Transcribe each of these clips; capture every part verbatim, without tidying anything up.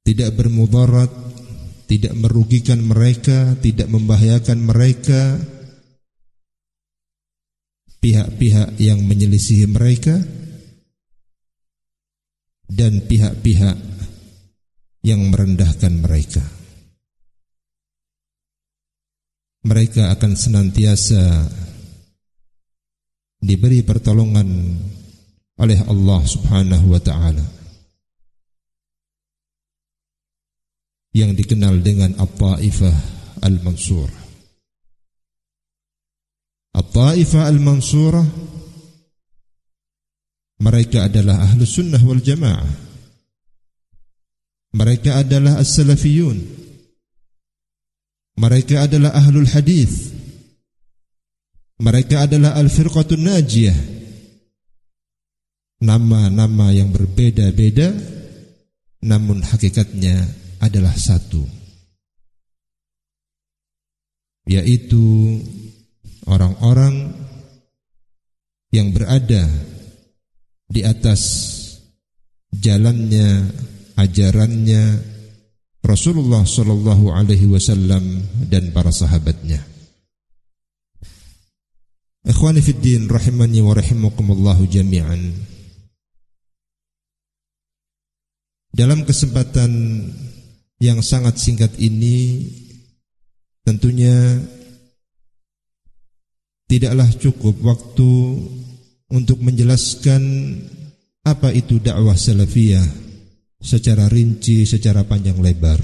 tidak bermudarat, tidak merugikan mereka, tidak membahayakan mereka, pihak-pihak yang menyelisihi mereka, dan pihak-pihak yang merendahkan mereka. Mereka akan senantiasa diberi pertolongan oleh Allah Subhanahu wa ta'ala, yang dikenal dengan At-Taifah Al-Mansurah. At-Taifah Al-Mansurah, mereka adalah Ahlus Sunnah wal Jamaah. Mereka adalah As-Salafiyun. Mereka adalah Ahlul Hadith. Mereka adalah Al-Firqatun Najiyah. Nama-nama yang berbeda-beda, namun hakikatnya adalah satu, yaitu orang-orang yang berada di atas jalannya, ajarannya Rasulullah sallallahu alaihi wasallam dan para sahabatnya. Ikhwani fid din rahimani wa rahimakumullah jami'an. Dalam kesempatan yang sangat singkat ini, tentunya tidaklah cukup waktu untuk menjelaskan apa itu dakwah salafiyah secara rinci, secara panjang lebar.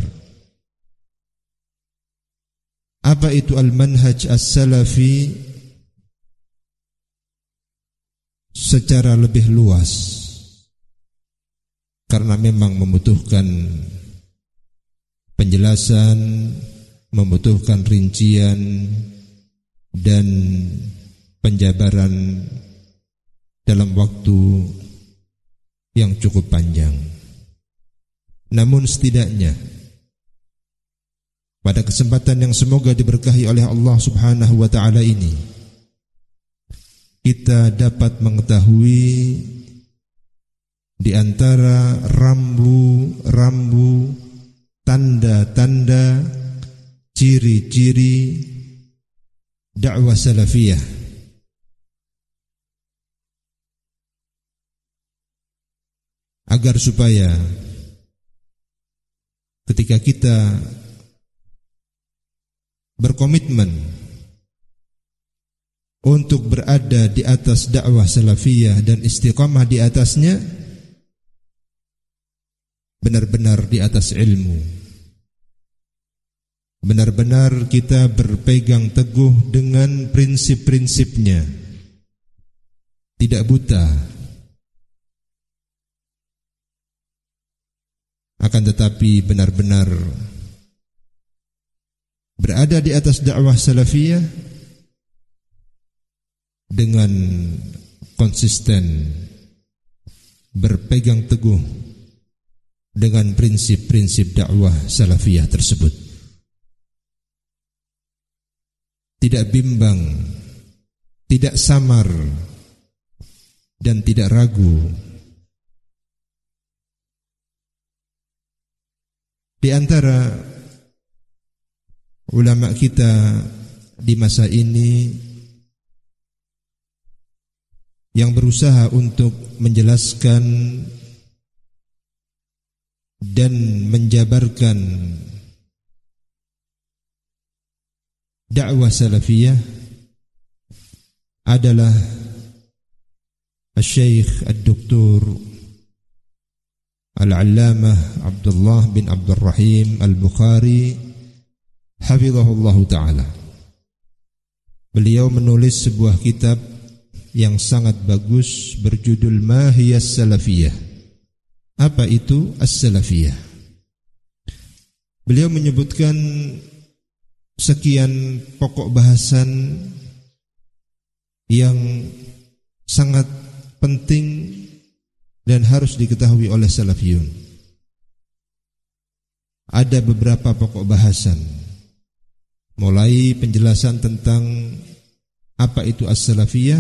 Apa itu al-manhaj as-salafi secara lebih luas, karena memang membutuhkan penjelasan, membutuhkan rincian dan penjabaran dalam waktu yang cukup panjang. Namun setidaknya pada kesempatan yang semoga diberkahi oleh Allah Subhanahu wa ta'ala ini, kita dapat mengetahui di antara rambu-rambu, tanda-tanda, ciri-ciri dakwah salafiyah, agar supaya ketika kita berkomitmen untuk berada di atas dakwah salafiyah dan istiqamah di atasnya, benar-benar di atas ilmu, benar-benar kita berpegang teguh dengan prinsip-prinsipnya, tidak buta, akan tetapi benar-benar berada di atas dakwah salafiyah dengan konsisten berpegang teguh dengan prinsip-prinsip dakwah salafiyah tersebut. Tidak bimbang, tidak samar, dan tidak ragu. Di antara ulama kita di masa ini yang berusaha untuk menjelaskan dan menjabarkan dakwah salafiyah adalah Al-Syeikh Al-Doktor Al-Allamah Abdullah bin Abdul Rahim Al-Bukhari hafizahullah ta'ala. Beliau menulis sebuah kitab yang sangat bagus berjudul Mahiyas Salafiyah. Apa itu as-salafiyah? Beliau menyebutkan sekian pokok bahasan yang sangat penting dan harus diketahui oleh salafiyun. Ada beberapa pokok bahasan, mulai penjelasan tentang apa itu as-salafiyah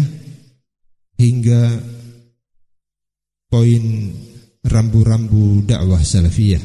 hingga poin rambu-rambu dakwah salafiyah.